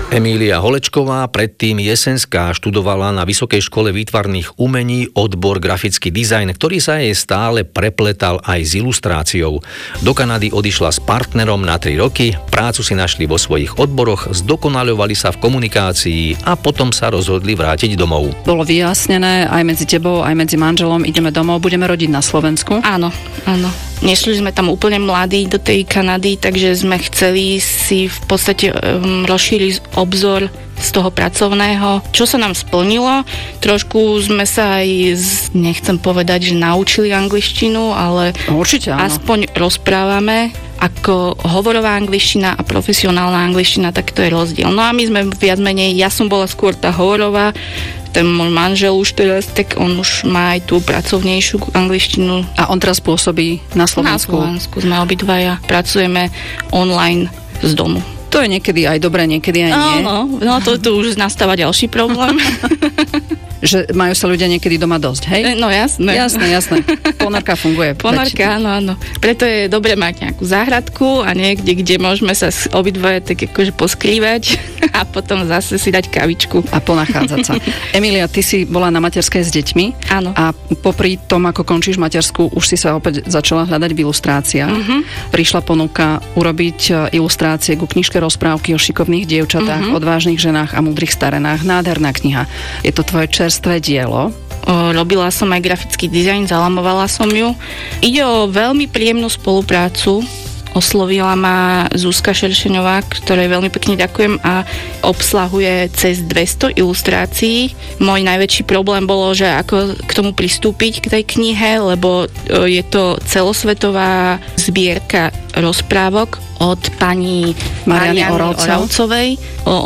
Emília Holečková, predtým Jesenská, študovala na Vysokej škole výtvarných umení odbor grafický dizajn, ktorý sa jej stále prepletal aj s ilustráciou. Do Kanady odišla s partnerom na 3 roky, prácu si našli vo svojich odboroch, zdokonaľovali sa v komunikácii a potom sa rozhodli vrátiť domov. Bolo vyjasnené aj medzi tebou, aj medzi manželom, ideme domov, budeme rodiť na Slovensku? Áno. Nešli sme tam úplne mladí do tej Kanady, takže sme chceli si v podstate rozšíriť obzor z toho pracovného, čo sa nám splnilo. Trošku sme sa aj, nechcem povedať, že naučili angličtinu, ale určite áno. Aspoň rozprávame. Ako hovorová angličtina a profesionálna angličtina, tak to je rozdiel. No a my sme viac menej, ja som bola skôr tá hovorová, ten môj manžel už teraz, tak on už má aj tú pracovnejšiu angličtinu. A on teraz pôsobí na Slovensku? Na Slovensku sme obidvaja, pracujeme online z domu. To je niekedy aj dobré, niekedy aj nie. No to už nastáva ďalší problém. Že majú sa ľudia niekedy doma dosť, hej? No jasné. Jasné. Ponorka funguje. Ponorka, áno. Preto je dobre mať nejakú záhradku a niekde, kde môžeme sa obidvoje tak akože poskrývať a potom zase si dať kavičku. A ponachádzať sa. Emília, ty si bola na materskej s deťmi. Áno. A popri tom, ako končíš materskú, už si sa opäť začala hľadať v ilustráciách. Prišla ponuka urobiť ilustrácie ku knižke rozprávky o šikovných dievčatách, odvážnych ženách a múdrych starenách. Nádherná kniha. Je to tvoje čerstvé dielo. Robila som aj grafický dizajn, zalamovala som ju. Ide o veľmi príjemnú spoluprácu. Oslovila ma Zuzka Šeršeňová, ktorej veľmi pekne ďakujem a obsahuje cez 200 ilustrácií. Môj najväčší problém bolo, že ako k tomu pristúpiť k tej knihe, lebo je to celosvetová zbierka rozprávok od pani Mariany Oravcovej.